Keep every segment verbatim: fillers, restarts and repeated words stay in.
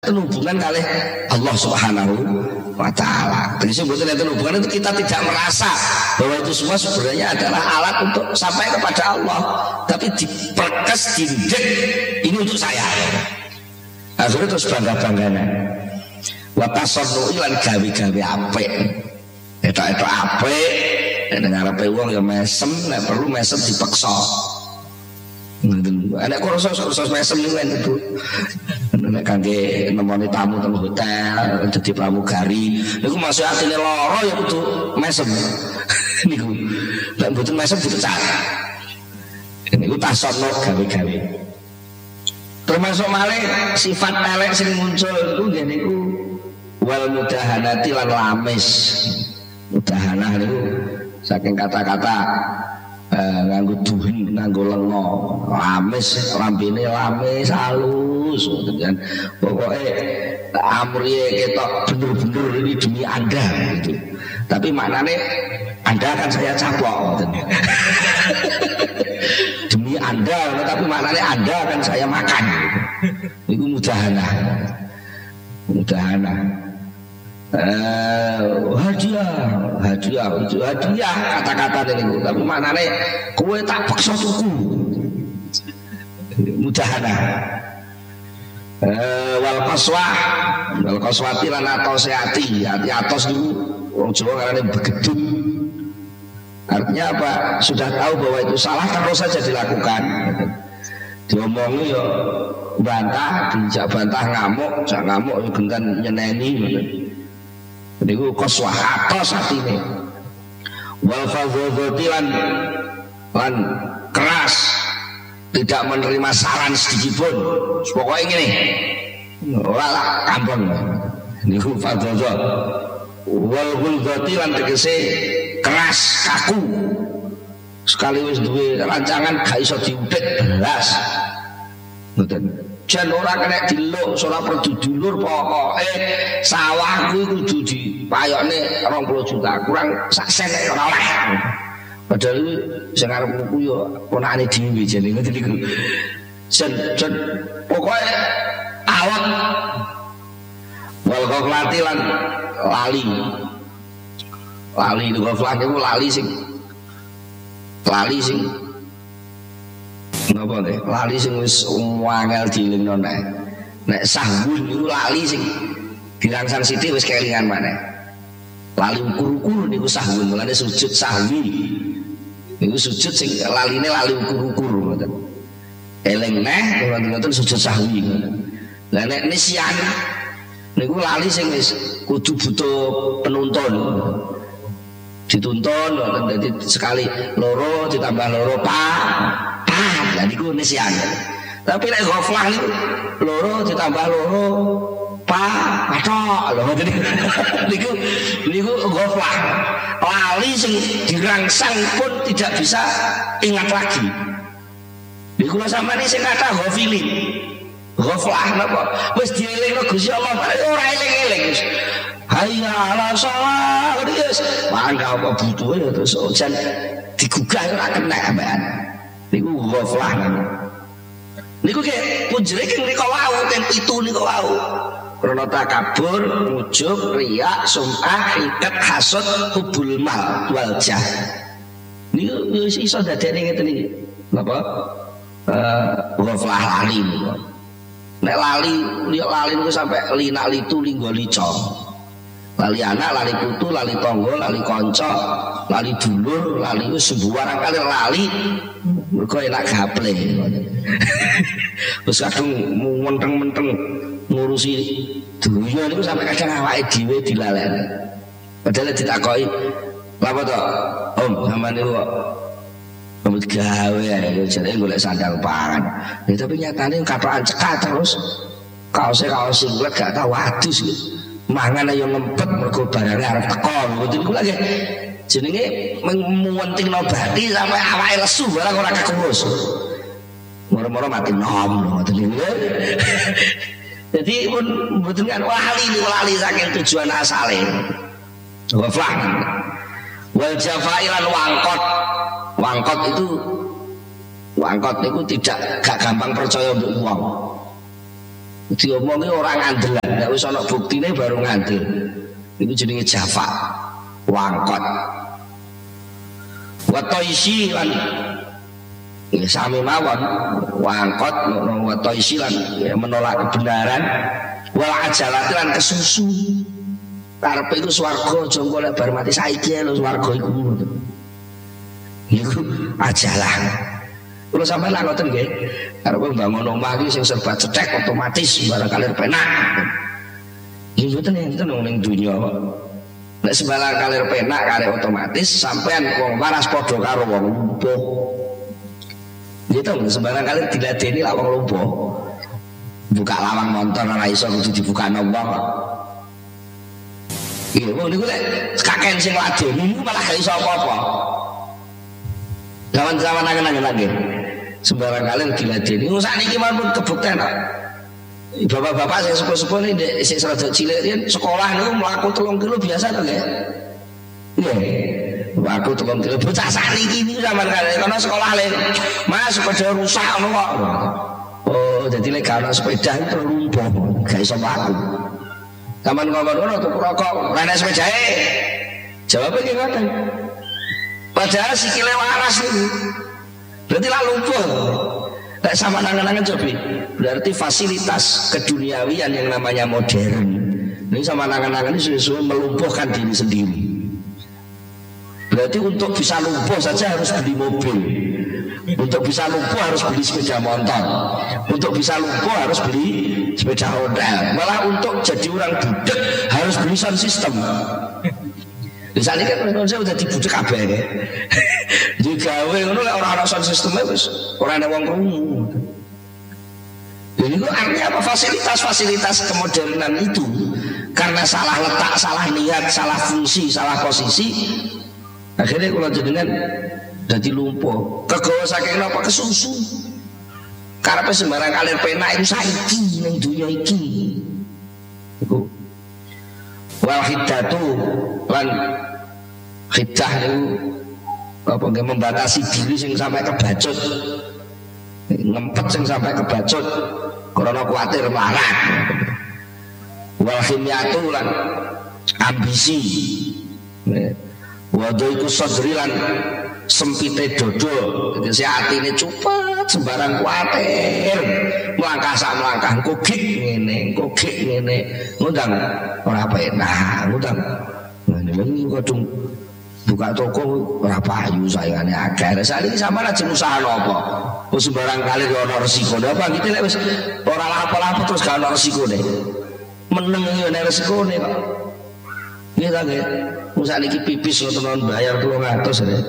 itu hubungan kali Allah Subhanahu wa Ta'ala. Jadi sebetulnya itu hubungan itu kita tidak merasa bahwa itu semua sebenarnya adalah alat untuk sampai kepada Allah, tapi diperkes, dindek, ini untuk saya. Akhirnya terus bangga-bangganya. Wa tasarru lan gawe-gawe apik. Etok-etok apik, nek arepe wong ya mesem, nek perlu mesem dipaksa. Anak kursus-kursus mesem niku itu. Nek kangge nemoni tamu teng hotel, dadi pramugari, niku masuk atine lara ya kudu mesem. Niku. Nek mboten mesem dipecat. Niku tasono gawe-gawe. Termasuk malih sifat elek sing muncul iku nggih niku wal mudahanati lan lamis. Mudahanah niku saking kata-kata Uh, nganggo duhin, nganggo lengo, lamis, rambine lamis, halus, kan. Pokoknya amriye ketok bener-bener ini demi Anda, gitu. Tapi maknanya Anda akan saya caplok, gitu. Demi Anda, tapi maknanya Anda akan saya makan, gitu. Itu mudahanah, mudahanah. Uh, hadiah, hadiah, hadiah kata-kata ini, tapi maknanya kue tak paksa tuku, mudahanah. Uh, wal qaswah, wal qaswati lan atos hati, hati atos dulu, orang Jawa karena begedut. Artinya apa? Sudah tahu bahwa itu salah terus saja dilakukan. Diomongi yo bantah, dijak bantah ngamuk, jak ngamuk yo gentan nyeneni. Niku qaswah atos atine. Wal fadhati lan lan keras, tidak menerima saran sedikit pun. Pokoknya ngene. Ora kampung. Niku fadhati. Wal ghulzati lan tegese keras, kaku. Sekali wis duwe rancangan gak iso diudik belas. Ngoten. Jan ora kena diluk, ora perlu dulur, pokoke sawahku kudu dipayokne rong puluh juta, kurang sak sen nek ora oleh. Padahal sing arepku yo ponakane dhewe jane ngoten niku. Jan jan pokoke awak wal ghaflati lan lali. Lali itu ghaflah niku lali sing lali sing napa nek lali sing wis wangel dilingno nek nek sahwun niku lali sing dirangsang sithik wis kelingan maneh. Lali ukur-ukur niku sahwun, mulane sujud sahwi niku sujud sing laline lali ukur-ukur ngoten. Eling neh ngoten sujud sahwi ngoten. Lah nek nisyan niku lali sing wis kudu butuh penuntun. Dituntun ngoten, dadi sekali loro ditambah loro pak lah niku nisyan. Tapi nek ghaflah niku loro ditambah loro pa patok lho ngoten niku niku ghaflah. Lali sing dirangsang pun tidak bisa ingat lagi. Niku lho sampeyan sing kata ghafilin. Ghaflah napa? Wis dielingno Gusti Allah ora eling-eling. Hayya ala shalah wis. Mangga apa butuhe terus jan digugah ora kena sampean. Niku ghaflah niku. Niku ke punjere ki mriko wau ten pitu niku wau. Krana takabur, ujub, riya, sum'ah, hikat, hasud, hubul mal wal jah. Niku wis iso dadekne ngeten iki. Napa? Eh ghaflah lali niku. Nek lali, liya lali niku sampe linak litu linggo lico. Lali anak, lali putu, lali tangga, lali kanca, lali dulur, lali wis sembarang kali lali. Mergo enak gaple. Wis kadung menteng-menteng ngurusi dunya niku sampe kadang awake dhewe dilaleni. Padahal ditakoki, "Lapa to? Om, sampean niku kok rambut gawe ae jare golek sandal pangan." Ya tapi nyatane katokan cekak terus. Kaose kaos singlet gak tau adus gitu. Mangan ayo ngempet mergo barange arep teko. Ngoten niku lagi jenenge muwentingno bathi sampe awake lesu barang ora kekurus. Moro-moro mati nom ngoten niku. Jadi pun mboten kan lali niku lali saking tujuan asale. Ghaflah. Wal jafailan wangkot. Wangkot itu wangkot niku tidak gak gampang percaya mbek wong. Diomongi orang ngandelan, nek wis ana buktine baru ngandel. Iku jenenge jafa, wangkot. Wa taisi lan ya sami mawon, wangkot wa taisi lan ya, menolak kebenaran, wal ajalati lan kesusu. Karepe iku swarga aja engko lek bar mati saiki lho swarga iku. Iku ajalah. Kalau sampai lah ngoten nggih, karepe mbangun omah iki sing serba cetek otomatis barangkali penak. Nggih mboten enten ning dunya kok. Nek sembarang kalir penak kare otomatis sampean wong waras padha karo wong lumpuh. Gitu sembarang kalir diladeni lak wong lumpuh. Buka lawang montor ora iso kudu dibuka wong kok. Iya, wong niku lek kaken sing ladeni niku malah gak iso apa-apa. Zaman-zaman angen-angen lagi. Sembarang kalian diladeni. Oh sakniki mawon kebukten kok. Bapak-bapak sing sepuh-sepuh ini sing rada cilik riyen sekolah niku mlaku telung kilo biasa to nggih. Nggih. Mlaku telung kilo bocah sakniki niku zaman kalian karena sekolah le. Mas sepeda rusak ngono kok. Oh, jadi lek ana sepeda itu lumpuh, gak iso mlaku. Taman ngono tuku rokok, ora ana sepedae. Jawabe ki ngoten. Padahal sikile waras niku. Berarti lah lumpuh. Nek sama nangan-nangan coba. Berarti fasilitas keduniawian yang namanya modern. Ini sama nangan-nangan ini sudah melumpuhkan diri sendiri. Berarti untuk bisa lumpuh saja harus beli mobil. Untuk bisa lumpuh harus beli sepeda motor. Untuk bisa lumpuh harus beli sepeda Honda. Malah untuk jadi orang budek harus beli sound system. Misalnya kan saya udah dibudek kabeh ya. Digawe ngono lek ora ana sound system wis ora ana wong krungu. Jadi itu artinya apa? Fasilitas-fasilitas kemodernan itu karena salah letak, salah niat, salah fungsi, salah posisi, akhirnya kalau jenengan jadi lumpuh. Kegawa saking napa kesusu. Karepe sembarang kalir penak itu saiki ning dunya iki. Iku wal hiddatu lan hiddah niku apa nggih membatasi diri sing sampai kebacut. Ngempet sing sampai kebacut karena kuatir melarat. Wal khimyatu lan ambisi. Wadaiku sadri lan sempite dodo, tegese atine cupet sembarang kuatir. Melangkah sak melangkah kogik ngene, kogik ngene. Ngundang ora penak, ngundang. Ngene kadung buka toko ora payu sayangane akeh. Saiki sampean lajeng usaha napa? Wis sembarang kali ono resikone. Apa gitu lek wis ora lapo-lapo terus gak ono resikone. Meneng yo nek resikone kok. Nggih ta nggih. Wong sakniki pipis lo tenan bayar telung atus ya.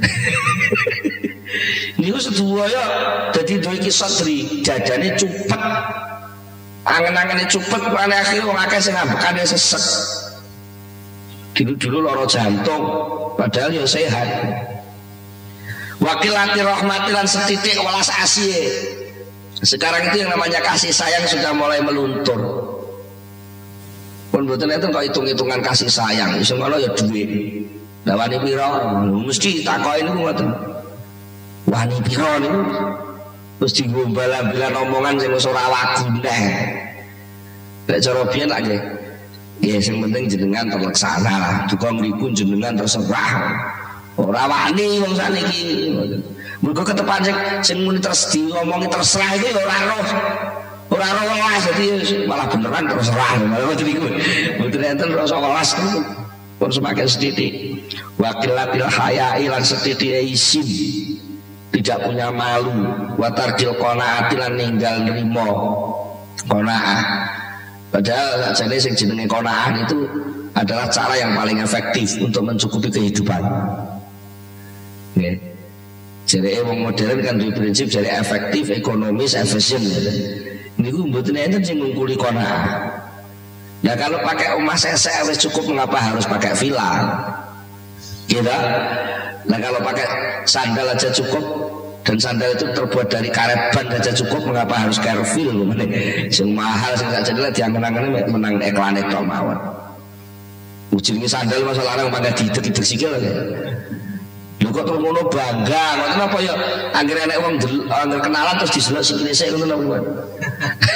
Niku sedaya dadi duwe iki sadri, dadane cupet. Angen-angene cupet ana akhire wong akeh sing ngambekane sesek. Dulu-dulu loro jantung padahal ya sehat. Wakilati rahmati lan setitik welas asih. Sekarang itu yang namanya kasih sayang sudah mulai meluntur. Pun mboten enten kok hitung-hitungan kasih sayang. Iso ngono ya duit. Lah wani pira? Mesti takoki niku ngoten. Wani pira niku? Terus digombal-ambilan omongan sing wis ora wagune. Lek cara biyen lak nggih. Ya sing penting jenengan terlaksana lah. Duka mriku jenengan terserah. Ora wani wong sakniki. Mergo ketepan sing sing muni terus diomongi terserah iki ora roh. Ora roh welas dadi malah beneran terserah. Malah niku. Mboten enten rasa welas niku. Pun semakin setitik. Wakilatil haya'i lan setitik isin. Tidak punya malu. Wa tarkil qanaati lan ninggal nrimo. Qanaah. Padahal jadi sing jenenge qanaah itu adalah cara yang paling efektif untuk mencukupi kehidupan. Nggih. Jadi wong modern kan duwe prinsip jadi efektif, ekonomis, efisien gitu. Niku mboten enten sing ngungkuli qanaah. Nah kalau pakai omah sesek wis cukup, mengapa harus pakai villa? Gitu. Nah kalau pakai sandal aja cukup, dan sandal itu terbuat dari karet ban saja cukup, mengapa harus Carefil? Sing mahal sing sak jenenge diangen-angen menang iklan tok mawon. Ujine sandal masalah orang pada didek-didek sikil lho. Lho kok terus ngono bangga, ngoten apa ya anggere enek wong anggere kenalan terus diseluk sikile sik ngono lho.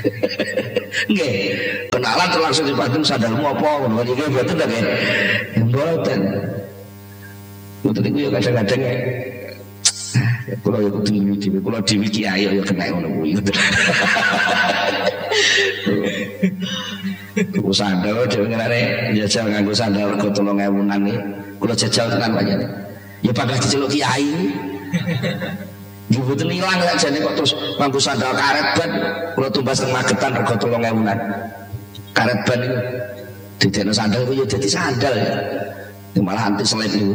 Nggih, kenalan terus langsung dipasang sandalmu apa ngono iki mboten ta nggih. Mboten. Mboten iku ya kadang-kadang kula ya kudu dhewe kula dhewe ki ayo ya kena ngono kuwi. Tuku sandal dhewe ngarane jajal nganggo sandal rego telung ewunan iki. Kula jajal tenan panjenengan. Ya bakal diceluk kiai. Mboten ilang lek jane kok terus nganggo sandal karet ban kula tumbas teng Magetan rego telung ewunan. Karet ban iku didene sandal ku ya dadi sandal ya. Malah anti selip niku.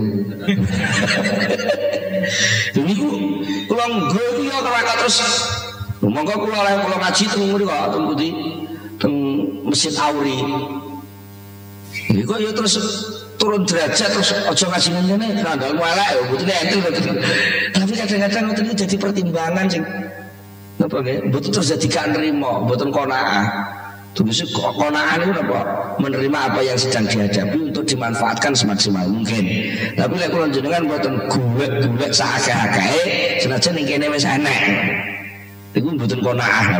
Niku kula nggo iki ya kok terus monggo kula oleh kula ngaji teng mriko teng pundi teng Masjid Auri. Niku ya terus turun derajat terus aja ngaji ngene sandalmu elek ya mboten entel. Tapi kadang-kadang ngoten niku dadi pertimbangan sing napa nggih mboten terus dadi gak nrimo, mboten qanaah. Tulis qanaah niku napa menerima apa yang sedang dihadapi untuk dimanfaatkan semaksimal mungkin. Tapi lek kula jenengan mboten golek-golek sakake-akeh senajan ning kene wis enek. Iku mboten qanaah.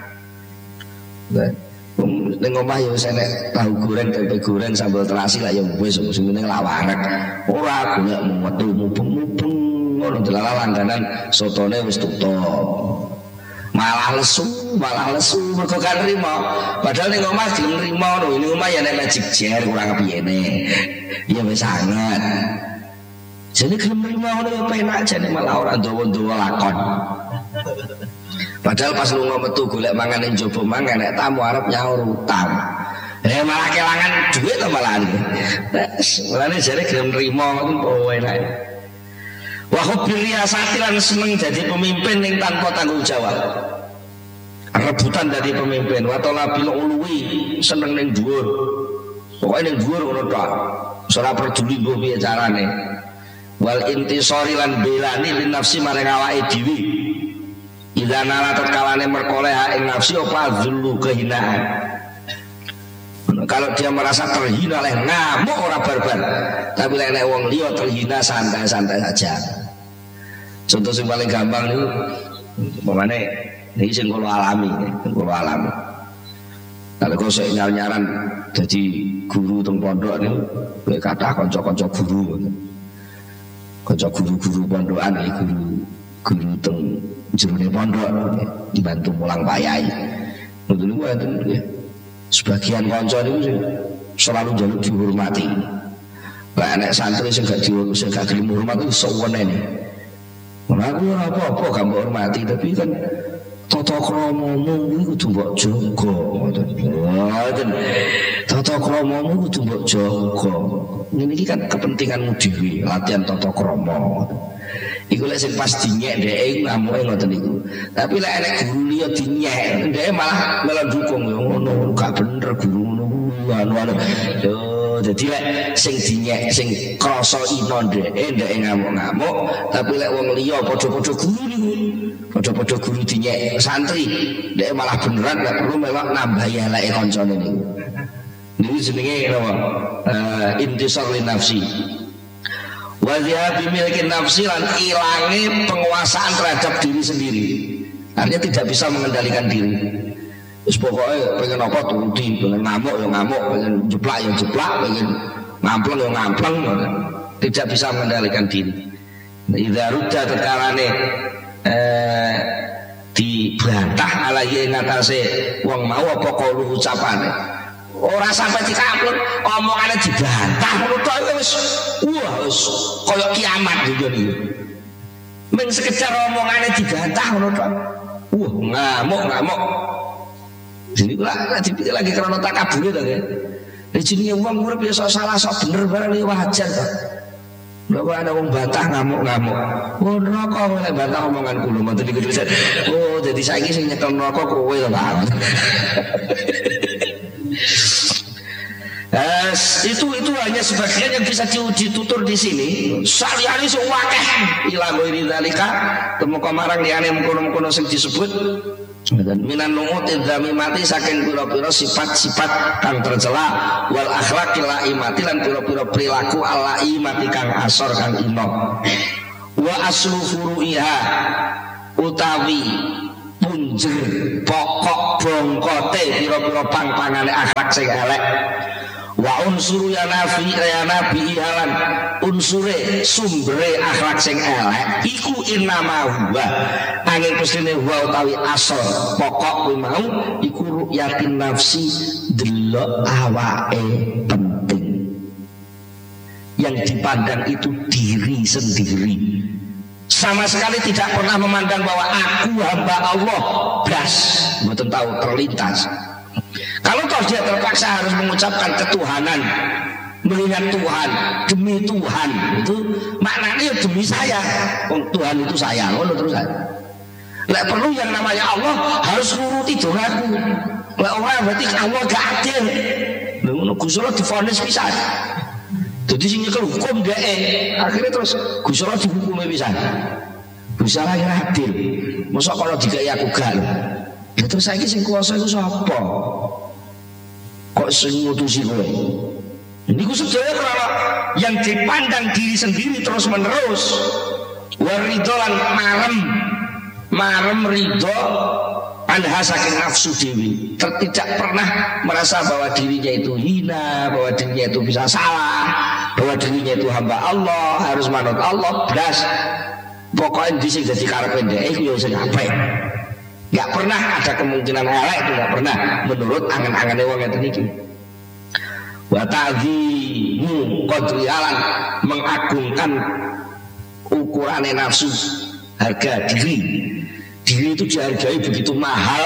Ning omah ya wis enek tahu goreng, tempe goreng, sambal terasi lah ya wis sing ning lawarek. Ora golek metu mubeng-mubeng ngono delala langganan sotone wis tutup. Malah lesu, malah lesu mergo kan nrimo. Padahal ning omah gelem nrimo lho, ini omah ya nek magic jar kurang kepiyene. Ya wis sangat. Jadi gelem nrimo ngono ya penak jane malah ora ndawa-ndawa lakon. Padahal pas lunga metu golek mangan ning njaba mangan nek tamu arep nyaur utang. Eh malah kelangan duit to malahan. Wes, mulane jare gelem nrimo ngoten oh enak. Wa hubbi riyasati lan seneng jadi pemimpin yang tanpa tanggung jawab. Rebutan dari pemimpin wa talabil uluwi seneng ning dhuwur. Pokoke ning dhuwur ngono tok. Ora peduli mbuh piye carane. Wal intisari lan belani lin nafsi marang awake dhewe. Idza nala tetkalane merkoleh ing nafsi apa dzullu kehinaan. Kalau dia merasa terhina oleh ngamuk ora barbar. Tapi lek nek wong liya terhina santai-santai saja. Contoh yang paling gampang niku umpamane niki sing kula alami, kula alami. Kalau kok sik nyar-nyaran dadi guru teng pondok niku lek kathah kanca-kanca guru. Kanca guru-guru pondokan iki guru guru teng jerone pondok dibantu mulang payai. Ngoten niku enten nggih. Sebagian kanca niku sing selalu njaluk dihormati. Lah nek santri sing gak dihormati, sing gak gelem hormat iku sewenene. Ora ora apa-apa gak mbok hormati, tapi kan tata kramamu iku kudu mbok jaga ngoten. Ngoten. Tata kramamu kudu mbok jaga. Ngene iki kan kepentinganmu dhewe, latihan tata krama. Iku lek sing pas dinyek dhek ngamuke ngoten niku. Tapi lek enek guru liya dinyek, dhek malah malah dukung yo ngono, gak bener guru ngono anu-anu. Yo dadi lek sing dinyek sing krasa ina dhek, dhek ngamuk-ngamuk, tapi lek wong liya padha-padha guru niku, padha-padha guru dinyek santri, dhek malah beneran gak perlu melok nambahi eleke kancane niku. Niku jenenge napa? Uh, intisar li nafsi. Wa dhihabi milki nafsi lan ilange penguasaan terhadap diri sendiri. Artinya tidak bisa mengendalikan diri. Wis pokoke pengen apa turuti, pengen ngamuk ya ngamuk, pengen jeplak ya jeplak, pengen ngampleng ya ngampleng. Tidak bisa mengendalikan diri. Idza rudda tekalane eh dibantah alaihi ngatasé wong mau apa kalu ucapane. Ora sampai dikaplek omongane dibantah ngono tok wis wah wis kaya kiamat gitu iki. Men sekedar omongane dibantah ngono tok. Wah ngamuk-ngamuk. Jadi kula dipikir lagi karena takabur to nggih. Lah jenenge wong urip ya sok salah sok bener barang ya wajar to. Lha kok ana wong bantah ngamuk-ngamuk. Oh neraka oleh bantah omongan kula mboten niku. Oh dadi saiki sing nyekel neraka kowe to, Pak. Yes, itu itu hanya sebagian yang bisa ditutur di sini. Saliyane sing akeh ilang iri dalika temu marang liyane mengkono-mengkono sing disebut dan minan nu'uti dzamimati saking pira-pira sifat-sifat kang tercela wal akhlaqil laimati lan pira-pira perilaku alaimati kang asor kang ino. Wa aslu furu'iha utawi punjer pokok bongkote pira-pira pang-pangane akhlak sing elek. Wa unsuru ya nabi ya nabi halan unsure sumbere akhlak sing elek iku innama huwa angin pesine huwa utawi asal pokok kuwi mau iku ru'yatin nafsi delok awake penting. Yang dipandang itu diri sendiri, sama sekali tidak pernah memandang bahwa aku hamba Allah. Blas, mboten tahu terlintas. Kalau toh dia terpaksa harus mengucapkan ketuhanan, melihat Tuhan, demi Tuhan, itu maknanya demi saya. Oh, Tuhan itu saya, oh terus saya. Lek perlu yang namanya Allah harus nuruti doaku. Lek orang berarti Allah gak adil. Ngono Gusti Allah divonis pisan. Jadi sing nyekel hukum dhek, akhirnya terus Gusti Allah dihukumi pisan. Gusti Allah yang adil. Mosok kalau dikai aku gak lho. Ya terus saiki sing kuwasa iku sapa? Kok sing ngutusi kowe? Niku sedaya karena yang dipandang diri sendiri terus menerus. Waridolan marem, marem ridho anha saking nafsu dewi. Tidak pernah merasa bahwa dirinya itu hina, bahwa dirinya itu bisa salah, bahwa dirinya itu hamba Allah, harus manut Allah. Blas. Pokoknya di sini jadi karepe ndek iku yo sing apik. Gak pernah ada kemungkinan elek itu, gak pernah menurut angan-angane wong ngeten iki. Wa ta'dhimu qadri alan mengagungkan ukurane nafsu, harga diri. Diri itu dihargai begitu mahal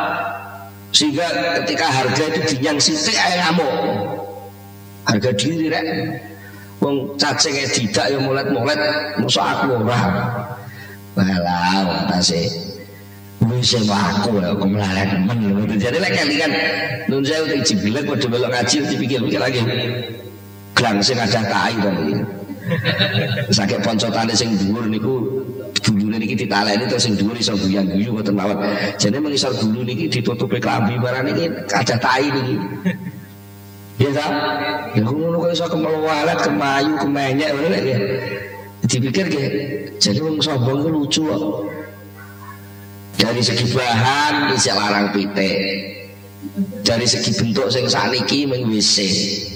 sehingga ketika harga itu dinyang sithik ae ngamuk. Harga diri rek. Wong cacing e didak ya mulet-mulet, mosok aku ora. Walah, tasih wis aku ya kok melarat men lho. Jadi lek kelingan nun saya utek jibilek padha melok ngaji dipikir-pikir lagi. Glang sing ada tai to iki. Sakit poncotane sing dhuwur niku dulure niki ditaleni terus sing dhuwur iso guyu-guyu mboten mawon. Jane mengisor dulu niki ditutupi klambi barang niki ada tai niki. Ya ta? Ya ngono kok iso kemelualat, kemayu, kemenyek ngono lek ya. Dipikir ge jadi wong sombong ku lucu kok. Dari segi bahan isih larang pitik. Dari segi bentuk sing sakniki mung W C.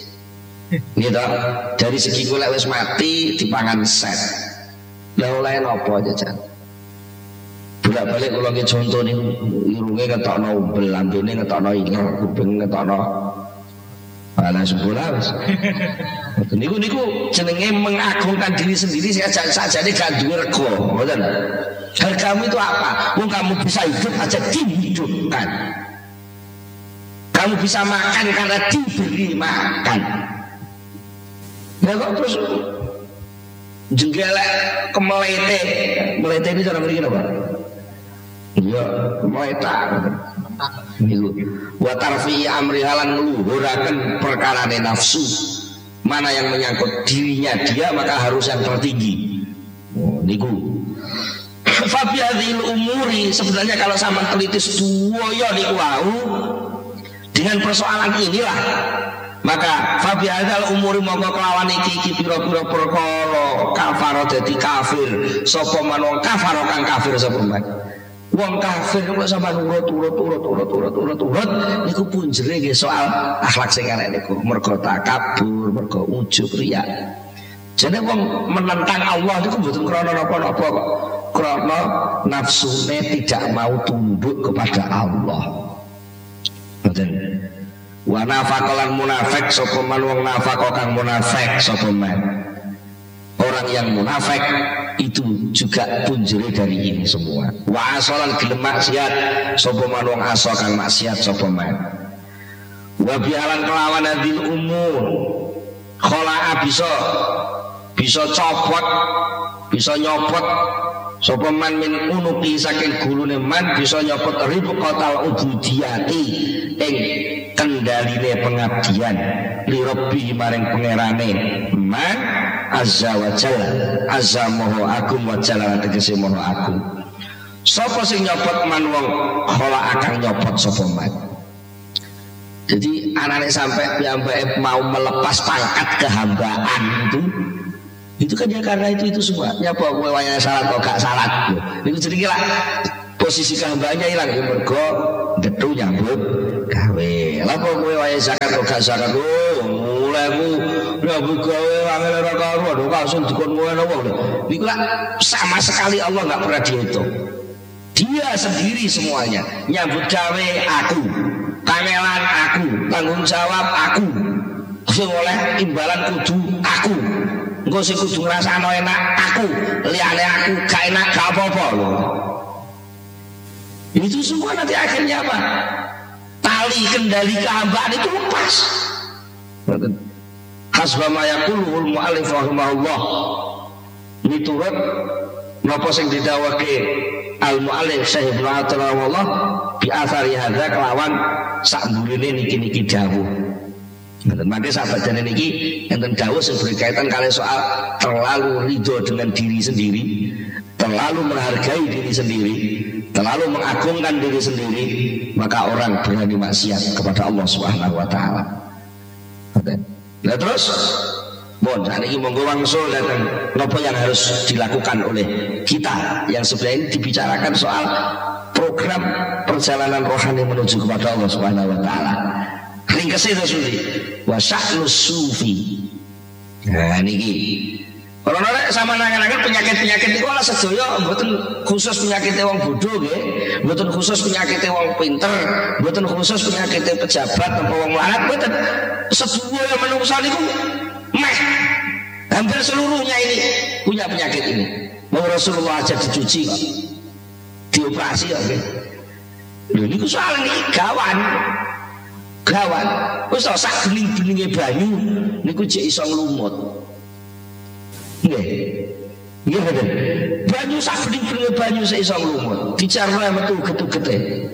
Gitu. Dari segi kulek wis mati dipangan set. Lah oleh napa jajan? Bolak-balik kula nggih conto niku irunge ketokno umbel, lambene ketokno iler, kuping ketokno ana sebola wis. Niku niku jenenge mengagungkan diri sendiri sajane gak duwe rega, ngoten. Hargamu itu apa? Wong kamu bisa hidup aja dihidupkan. Kamu bisa makan karena diberi makan. Ya kok terus jenggelek kemelete. Melete ini cara mriki napa? Iya, meleta. Niku wa tarfi amri halan ngluhuraken perkarane nafsu. Mana yang menyangkut dirinya dia maka harus yang tertinggi. Oh, niku Fabi hadhil umuri, sebenarnya kalau sama teliti sedoyo niku wau dengan persoalan inilah, maka fabi hadhil umuri mongko kelawan iki iki pira-pira perkara kafaro dadi kafir sapa man wong kafaro kang kafir sapa man wong kafir kok sampean urut urut urut urut urut urut urut niku punjere nggih soal akhlak sing elek niku, mergo takabur, mergo ujub riya. Jadi wong menentang Allah itu mboten krana napa-napa kok. Krana nafsune tidak mau tunduk kepada Allah. Mboten. Wa nafaqalan munafik sapa man wong nafaqah kang munafik sapa man. Orang yang munafik itu juga punjere dari ini semua. Wa asalan gelem maksiat sapa man wong asa kang maksiat sapa man. Wa bialan kelawan adil umur khala bisa bisa copot, bisa nyopot sapa man min unuki saking gulune man bisa nyopot ribqatal ubudiyati ing kendaline pengabdian li rabbi maring pangerane man azza wa jalla azza moho agung wa jalla tegese moho agung. Sapa sing nyopot man wong khala akan nyopot sapa man. Jadi anaknya sampai piyambake mau melepas pangkat kehambaan itu itu kan ya karena itu itu semua. Ya apa kowe wayang salat kok gak salat. Niku jenenge lah posisi kehambaannya hilang ya mergo getu nyambut gawe. Lah kok kowe wae zakat kok gak zakat oh mulai ku nyambut gawe angel ora karo lho langsung dikon ngono wong lho. Niku lah sama sekali Allah enggak pernah dihitung. Dia sendiri semuanya. Nyambut gawe aku, kangelan aku, tanggung jawab aku. Sing oleh imbalan kudu aku. Engko sing kudu ngrasakno enak aku, liyane aku gak enak gak apa-apa lho. Itu semua nanti akhirnya apa? Tali kendali kehambaan itu lepas. Hasbama yaqulul mu'allif rahimahullah. Miturut napa sing didhawuhke al-mu'allif Syekh Ibnu Athaillah bi athari hadza kelawan sak mburine niki-niki dawuh. Maka sahabat jane niki enten dawuh sing berkaitan kali soal terlalu ridho dengan diri sendiri, terlalu menghargai diri sendiri, terlalu mengagungkan diri sendiri, maka orang berani maksiat kepada Allah Subhanahu wa taala. Nah terus bon, saat ini monggo wangsul datang apa yang harus dilakukan oleh kita yang sebenarnya ini dibicarakan soal program perjalanan rohani menuju kepada Allah Subhanahu wa taala. Ringkesnya itu sudah wasya'nus sufi. Nah niki orang-orang sama nangan-nangan penyakit-penyakit itu ala sedaya mboten khusus penyakitnya wong bodoh nggih, mboten khusus penyakitnya wong pinter, mboten khusus penyakitnya pejabat atau wong melarat, mboten sedaya manungsa niku meh hampir seluruhnya ini punya penyakit ini. Mau Rasulullah aja dicuci kok, dioperasi kok nggih. Lho niku soal niki gawan. Gawan, wis sak bening-beninge banyu niku jek iso nglumut. Nggih. Nggih bener. Banyu sak bening-beninge banyu sik iso nglumut. Dicarane metu getugete.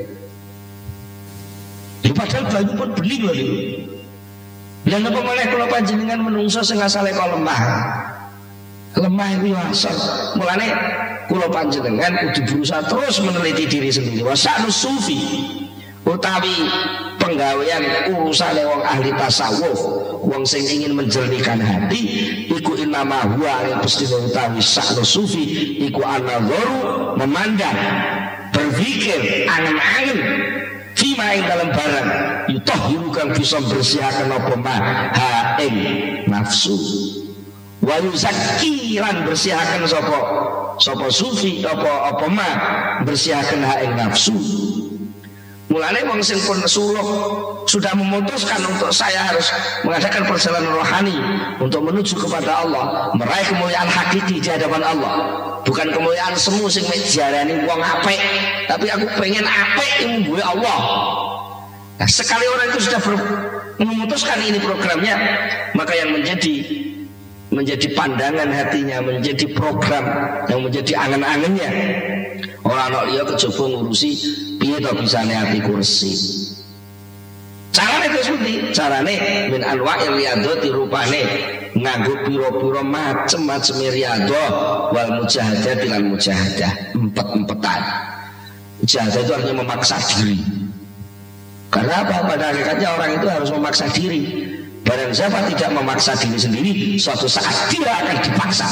Ya padahal banyu pun bening lho niku. Lah napa malah kula panjenengan menungso sing asale kok lemah. Lemah iku asal. Mulane kula panjenengan kudu berusaha terus meneliti diri sendiri. Wasanus sufi utawi penggawean urusane wong ahli tasawuf, wong sing ingin menjernihkan hati iku innama huwa yang pasti utawi sakno sufi iku an-nadharu memandang, berpikir, angen-angen fima ing dalam barang yutahhiru kang bisa bersihkan apa ma ha ing nafsu wa yuzakki lan bersihkan sapa sapa sufi apa apa ma bersihkan ha ing nafsu. Mulanya wong sing pun suluk sudah memutuskan untuk saya harus mengadakan perjalanan rohani untuk menuju kepada Allah, meraih kemuliaan hakiki di hadapan Allah, bukan kemuliaan semu sing mek diarani wong apik, tapi aku pengen apik ilmu gue Allah. Nah, sekali orang itu sudah memutuskan ini programnya, maka yang menjadi menjadi pandangan hatinya, menjadi program yang menjadi angen-angennya. Orang anak dia kejaba ngurusi piye to bisane ati kursi. Carane itu seperti carane min anwa'il riyadhati rupane nganggo pira-pira macem-macem riyadhah wal mujahadah lan mujahadah, empet-empetan. Mujahadah itu artinya memaksa diri. Karena apa? Pada hakikatnya orang itu harus memaksa diri. Barang siapa tidak memaksa diri sendiri, suatu saat dia akan dipaksa.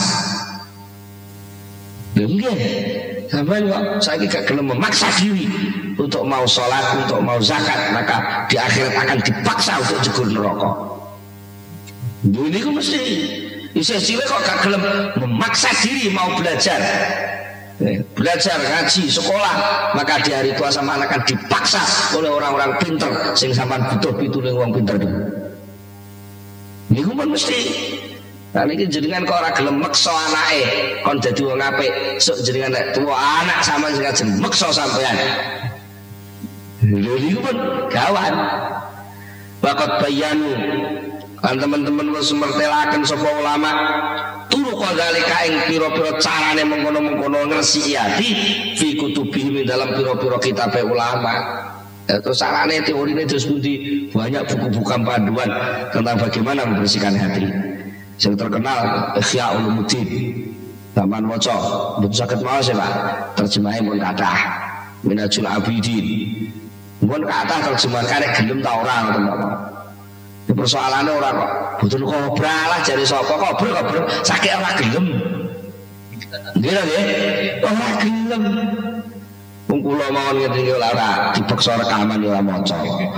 Nggih. Sampai kok saya gak gelem memaksa diri untuk mau sholat, untuk mau zakat, maka di akhirat akan dipaksa untuk jegur neraka. Ini ku mesti isih cilik kok gak gelem memaksa diri mau belajar. Belajar, ngaji, sekolah, maka di hari tua sama akan dipaksa oleh orang-orang pinter sing sampean butuh pituling wong pinter itu. Niku pun mesti. Nah ini jenengan kok ora gelem meksa anake kon dadi wong apik, sok jenengan nek tuwa anak sama sing ajeng meksa sampean. Lho niku pun kawan. Waqat bayanu kan teman-teman wis mertelaken sapa ulama turu kodalika ing pira-pira carane mengkono-mengkono ngresiki ati fi kutubi dalam pira-pira kitab ulama. Terus sarane teorine terus pundi banyak buku-buku panduan tentang bagaimana membersihkan hati. Yang terkenal Ihya Ulumuddin Taman Waca betul sakit mau sih Pak terjemahnya pun kathah Minhajul Abidin pun kathah terjemahan karek gelem ta ora ngoten Pak. Ini persoalannya orang kok betul kobra lah jadi sapa kobra kobra sakit ora gelem. Nggih nggih ora gelem. Wong kula mawon ngene iki ora dipaksa rekaman ya ora maca.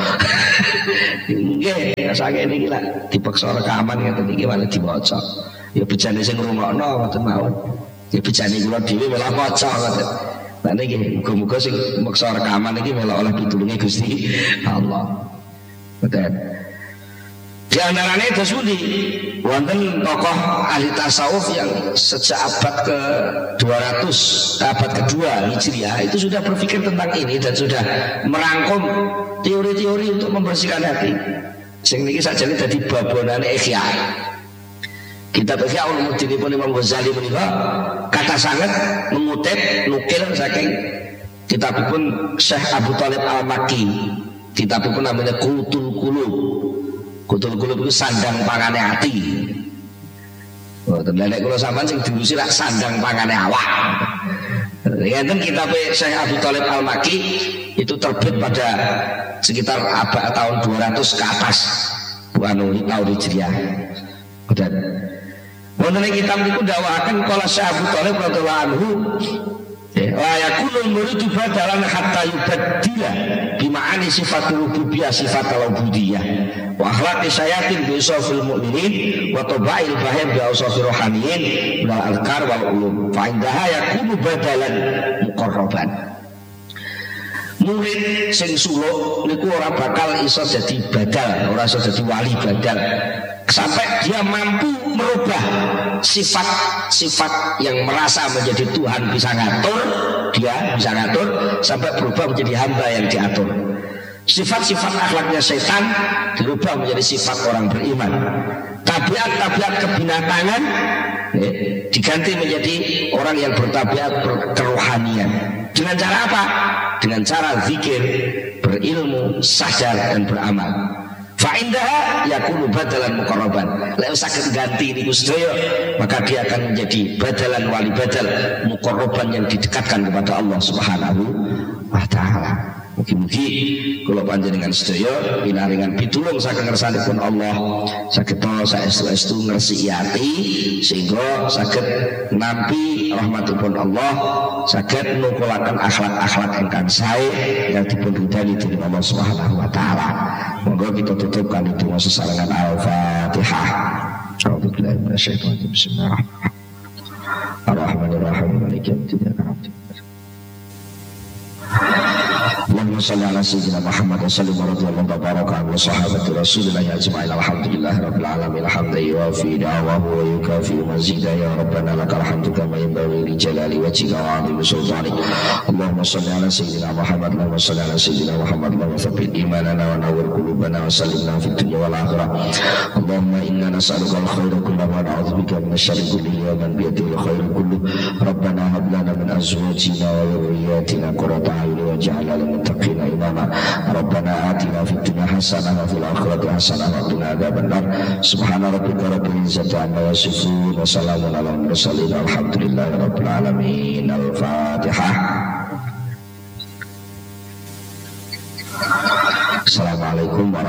Nggih, saking niki lak dipaksa rekaman ngeten iki malah diwaca. Ya bejane sing ngrungokno ngoten mawon. Ya bejane kula dhewe malah maca ngoten. Lah niki muga-muga sing maksa rekaman iki malah oleh pitulunge Gusti Allah. Betul. Di antaranya Dasudi wonten tokoh ahli tasawuf yang sejak abad ke dua ratus, abad kedua Hijriah itu sudah berpikir tentang ini dan sudah merangkum teori-teori untuk membersihkan hati. Sing niki sakjane dadi babonane Ihya. Kitab Ihya Ulumuddin pun Imam Ghazali menika kata sangat mengutip nukil saking kitabipun Syekh Abu Thalib Al-Makki. Kitabipun namanya Qutul Qulub. Qutul Qulub itu sandang pangane hati. Oh, tenan kula sampean sing diusi lak sandang pangane awak. Ngeten kitab Syekh Abu Thalib Al-Makki itu terbit pada sekitar abad tahun dua ratus ke atas. Anu tahun Hijriah. Dan wonten kitab niku dakwahaken kala Syekh Abu Thalib radhiyallahu anhu la yakunu muridu badalan hatta yubaddila bima'ani sifatul rububiyah sifatul ubudiyah wa akhlaqi syayatin bi usafil mu'minin wa tabail bahim bi usafir rohaniyin minal alkar wal ulum fa indaha yakunu badalan muqarraban. Murid sing suluk niku ora bakal iso jadi badal, ora iso jadi wali badal sampai dia mampu merubah sifat-sifat yang merasa menjadi Tuhan bisa ngatur, dia bisa ngatur sampai berubah menjadi hamba yang diatur. Sifat-sifat akhlaknya setan dirubah menjadi sifat orang beriman. Tabiat-tabiat kebinatangan eh, diganti menjadi orang yang bertabiat kerohanian. Dengan cara apa? Dengan cara zikir, berilmu, sadar dan beramal. Fa'indaha yakunu badalan muqarraban. Lek saged ganti niku sedaya, maka dia akan menjadi badalan wali badal muqarraban yang didekatkan kepada Allah Subhanahu wa taala. Mugi-mugi kula panjenengan sedaya pinaringan pitulung saking ngersanipun Allah, saged saestu-estu ngresiki ati sehingga saged nampi rahmatipun Allah, saged nukulaken akhlak-akhlak ingkang sae yang dipun ridani dening Allah Subhanahu wa taala. Monggo kita tutup kali donga sesarengan Al-Fatihah. A'udzubillahi minasyaitonir rajim. Bismillahirrahmanirrahim. Ar-Rahmanir-Rahim. Maliki yaumiddin. Allahumma shalli ala sayyidina Muhammad wa sallim wa radhiyallahu tabaraka an sahabati Rasulillah ajma'in. Alhamdulillahi rabbil alamin. Hamdan yuwafi ni'amahu wa yukafi mazida ya rabbana lakal hamdu kama yanbaghi li jalali wajhika wa 'azimi sultanik. Allahumma shalli ala sayyidina Muhammad wa salli ala sayyidina Muhammad wa thabbit imanana wa nawwir qulubana wa sallimna fid dunya wal akhirah. Allahumma inna nas'aluka al-khayra kullahu wa na'udzubika min asy-syarri kullihi wa man bi yadihi al-khayru kulluhu. Rabbana hab lana min azwajina wa dhurriyyatina qurrata a'yun waj'alna lil muttaqina imama. Rabbana atina fid dunya hasanah wa fil akhirati hasanah wa qina adzabannar. Subhana rabbika rabbil izzati amma yasifun wa salamun alal mursalin walhamdulillahi rabbil alamin. Al-Fatihah. Assalamualaikum warahmatullahi wabarakatuh.